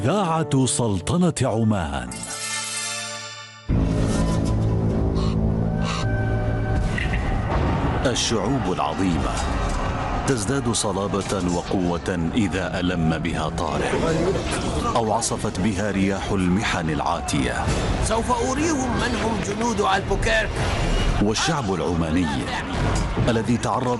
إذاعة سلطنة عمان. الشعوب العظيمة تزداد صلابة وقوة إذا ألم بها طارئ أو عصفت بها رياح المحن العاتية. سوف أريهم من هم جنود ألبوكيرك. والشعب العماني الذي تعرض